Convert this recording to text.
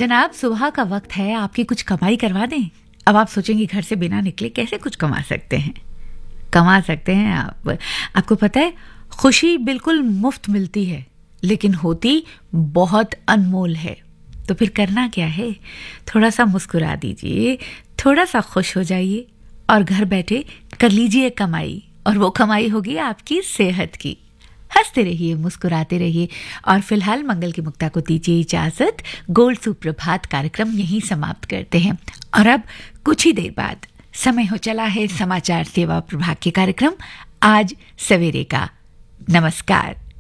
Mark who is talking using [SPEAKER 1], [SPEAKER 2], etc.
[SPEAKER 1] जनाब, सुबह का वक्त है, आपकी कुछ कमाई करवा दें। अब आप सोचेंगे घर से बिना निकले कैसे कुछ कमा सकते हैं। कमा सकते हैं आप। आपको पता है, खुशी बिल्कुल मुफ्त मिलती है, लेकिन होती बहुत अनमोल है। तो फिर करना क्या है? थोड़ा सा मुस्कुरा दीजिए, थोड़ा सा खुश हो जाइए और घर बैठे कर लीजिए कमाई। और वो कमाई होगी आपकी सेहत की। हंसते रहिए, मुस्कुराते रहिए। और फिलहाल मंगल की मुक्ता को दीजिए इजाजत। गोल्ड सुप्रभात कार्यक्रम यहीं समाप्त करते हैं। और अब कुछ ही देर बाद समय हो चला है समाचार सेवा प्रभाग के कार्यक्रम आज सवेरे का। नमस्कार।